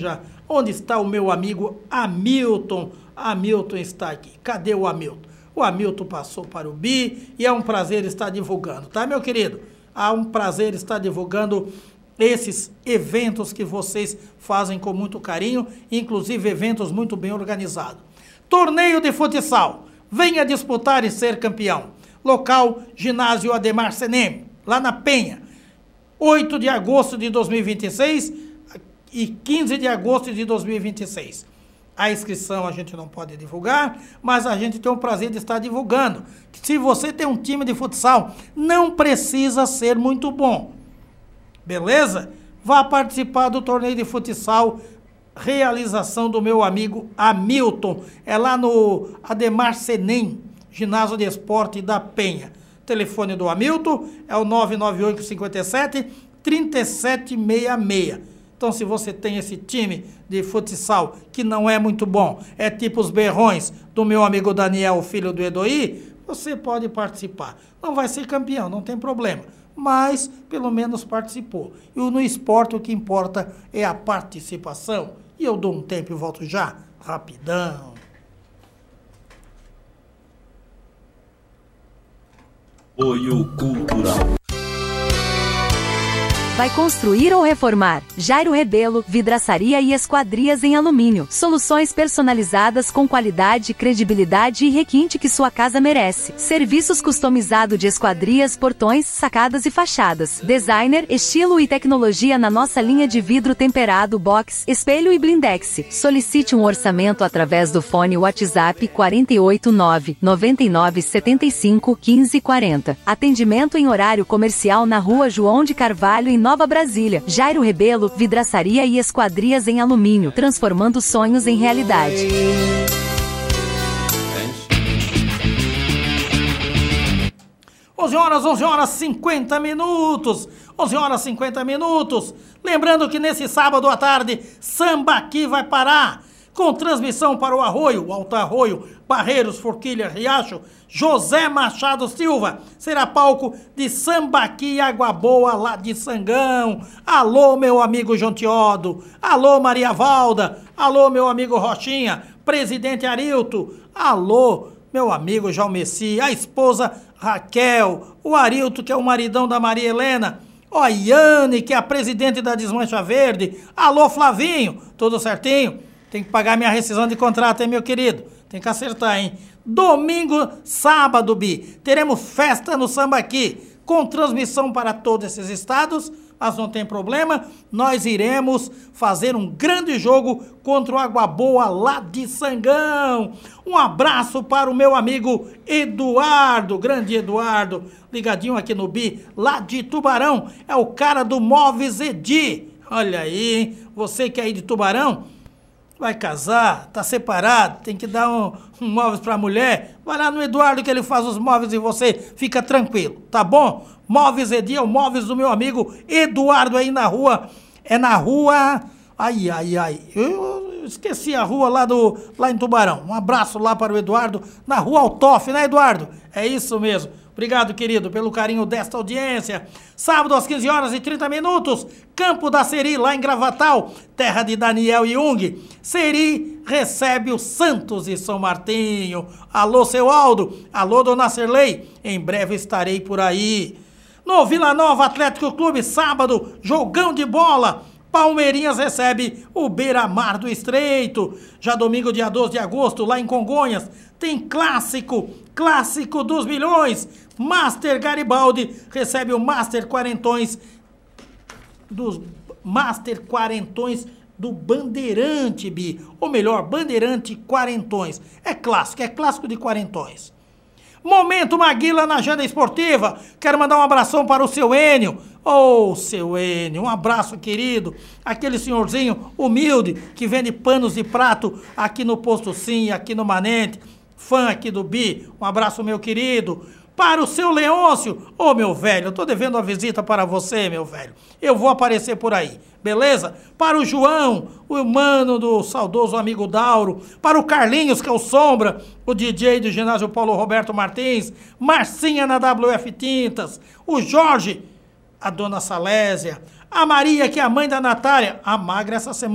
Veja onde está o meu amigo Hamilton. Hamilton está aqui. Cadê o Hamilton? O Hamilton passou para o BI e é um prazer estar divulgando, tá, meu querido? É um prazer estar divulgando esses eventos que vocês fazem com muito carinho, inclusive eventos muito bem organizados. Torneio de futsal. Venha disputar e ser campeão. Local, ginásio Ademar Senem, lá na Penha. 8 de agosto de 2026 e 15 de agosto de 2026. A inscrição a gente não pode divulgar, mas a gente tem o prazer de estar divulgando. Se você tem um time de futsal, não precisa ser muito bom. Beleza? Vá participar do torneio de futsal, realização do meu amigo Hamilton. É lá no Ademar Senem, ginásio de esporte da Penha. Telefone do Hamilton é o 99857-3766. Então, se você tem esse time de futsal que não é muito bom, é tipo os berrões do meu amigo Daniel, filho do Edoí, você pode participar. Não vai ser campeão, não tem problema, mas pelo menos participou. E no esporte o que importa é a participação. E eu dou um tempo e volto já, rapidão. Apoio Cultural. Vai construir ou reformar? Jairo Rebelo, vidraçaria e esquadrias em alumínio. Soluções personalizadas com qualidade, credibilidade e requinte que sua casa merece. Serviços customizados de esquadrias, portões, sacadas e fachadas. Designer, estilo e tecnologia na nossa linha de vidro temperado, box, espelho e blindex. Solicite um orçamento através do fone WhatsApp 489 9975 1540. Atendimento em horário comercial na Rua João de Carvalho, em Nova Brasília. Jairo Rebelo, vidraçaria e esquadrias em alumínio, transformando sonhos em realidade. 11 horas 50 minutos. 11 horas 50 minutos. Lembrando que nesse sábado à tarde, Sambaqui vai parar. Com transmissão para o Arroio, Alto Arroio, Barreiros, Forquilha, Riacho, José Machado Silva. Será palco de Sambaqui, Água Boa, lá de Sangão. Alô, meu amigo Jontiodo. Alô, Maria Valda. Alô, meu amigo Rochinha. Presidente Arilto. Alô, meu amigo Jalmeci. A esposa Raquel. O Arilto, que é o maridão da Maria Helena. Ó, Yane, que é a presidente da Desmancha Verde. Alô, Flavinho. Tudo certinho? Tem que pagar minha rescisão de contrato, hein, meu querido? Tem que acertar, hein? Domingo, sábado, Bi, teremos festa no Sambaqui, com transmissão para todos esses estados, mas não tem problema, nós iremos fazer um grande jogo contra o Água Boa, lá de Sangão. Um abraço para o meu amigo Eduardo, grande Eduardo, ligadinho aqui no Bi, lá de Tubarão, é o cara do Móveis Edi. Olha aí, hein? Você que é aí de Tubarão, vai casar, tá separado, tem que dar um móveis pra mulher, vai lá no Eduardo que ele faz os móveis e você fica tranquilo, tá bom? Móveis Edi é o móveis do meu amigo Eduardo aí na rua, é na rua, eu esqueci a rua lá em Tubarão. Um abraço lá para o Eduardo, na rua Altoff, né, Eduardo? É isso mesmo. Obrigado, querido, pelo carinho desta audiência. Sábado às 15 horas e 30 minutos, Campo da Seri, lá em Gravatal, terra de Daniel Jung. Seri recebe o Santos e São Martinho. Alô, seu Aldo. Alô, dona Serlei. Em breve estarei por aí. No Vila Nova Atlético Clube, sábado, jogão de bola. Palmeirinhas recebe o Beira-Mar do Estreito. Já domingo, dia 12 de agosto, lá em Congonhas, tem clássico dos milhões. Master Garibaldi recebe o Master Quarentões do Bandeirante, Bi. Ou melhor, Bandeirante Quarentões. É clássico de Quarentões. Momento Maguila na agenda esportiva. Quero mandar um abração para o seu Enio. Ô, seu Enio, um abraço, querido. Aquele senhorzinho humilde que vende panos de prato aqui no Posto Sim, aqui no Manente. Fã aqui do Bi. Um abraço, meu querido. Para o seu Leôncio. Ô, meu velho, eu tô devendo uma visita para você, meu velho. Eu vou aparecer por aí, beleza? Para o João, o mano do saudoso amigo Dauro. Para o Carlinhos, que é o Sombra, o DJ do ginásio Paulo Roberto Martins. Marcinha na WF Tintas. O Jorge, a dona Salésia. A Maria, que é a mãe da Natália. A magra essa semana.